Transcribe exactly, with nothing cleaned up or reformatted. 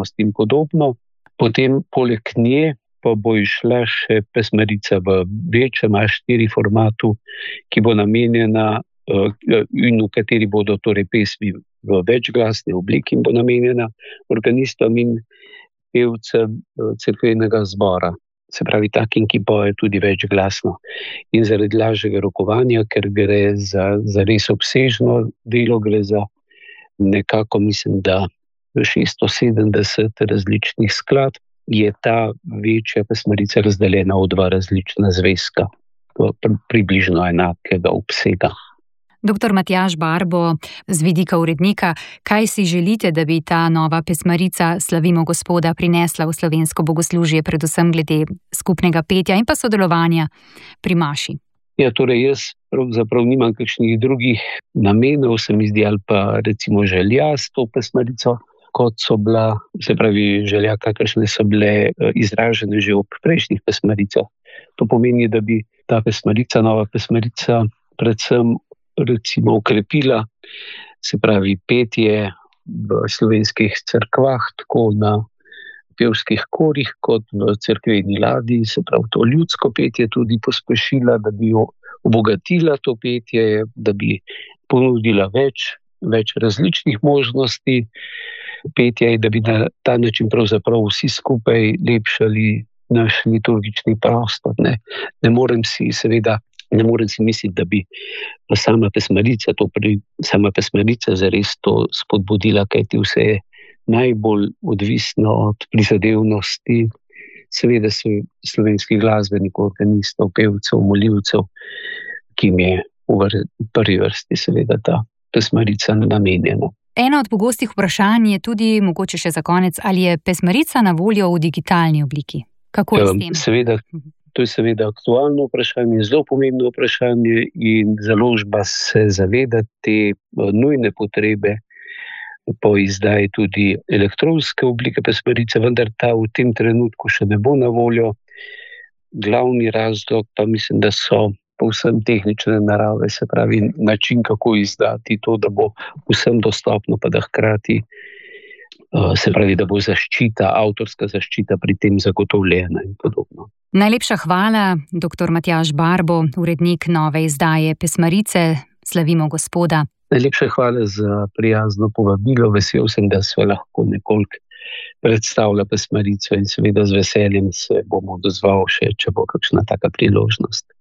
umetnost in podobno. Potem poleg nje pa bo išla še pesmarica v večjem A štiri formatu, ki bo namenjena in v kateri bodo torej pesmi v večglasni obliki in bo namenjena organistom in pevcem cerkvenega zbora. Se pravi, takim, ki pojejo tudi večglasno. In zaradi lažjega rokovanja, ker gre za, za res obsežno delo, gre za nekako, mislim, da šeststo sedemdeset različnih skladb, je ta večja pesmarica razdeljena v dva različna zvezka, približno enakega obsega. Doktor Matjaž Barbo, z vidika urednika, kaj si želite, da bi ta nova pesmarica Slavimo Gospoda prinesla v slovensko bogoslužje, predvsem glede skupnega petja in pa sodelovanja pri maši? Ja, torej jaz pravzaprav nimam kakšnih drugih namenov, se mi zdi, ali pa recimo želja s to pesmarico, kot so bila, se pravi, želja, kakršne so bile izražene že ob prejšnjih pesmaricah. To pomeni, da bi ta pesmarica, nova pesmarica, predvsem recimo ukrepila, se pravi, petje v slovenskih cerkvah, tako na pevskih korih, kot v cerkveni ladji, se pravi, to ljudsko petje tudi pospešila, da bi obogatila to petje, da bi ponudila več, več različnih možnosti petja in da bi na ta način pravzaprav vsi skupaj lepšali naš liturgični prostor. Ne, ne morem si seveda Ne morem si misliti, da bi sama pesmarica, to pri, sama pesmarica zares to spodbudila, kajti vse je najbolj odvisno od prizadevnosti, seveda so slovenskih glasbenikov, organistov, pevcev, molivcev, ki jim je v prvi vrsti seveda ta pesmarica namenjena. Eno od pogostih vprašanj je tudi, mogoče še za konec, ali je pesmarica na voljo v digitalni obliki? Kako je s tem? Seveda. To je seveda aktualno vprašanje, zelo pomembno vprašanje in založba se zaveda te nujne potrebe po izdaji tudi elektronske oblike pesmarice, vendar ta v tem trenutku še ne bo na voljo. Glavni razlog pa mislim, da so povsem tehnične narave, se pravi način, kako izdati to, da bo vsem dostopno, pa da hkrati se pravi, da bo zaščita, avtorska zaščita pri tem zagotovljena in podobno. Najlepša hvala, doktor Matjaž Barbo, urednik nove izdaje pesmarice Slavimo Gospoda. Najlepša hvala za prijazno povabilo, vesel sem, da sva lahko nekoliko predstavila pesmarico in seveda z veseljem se bom odzval še, če bo kakšna taka priložnost.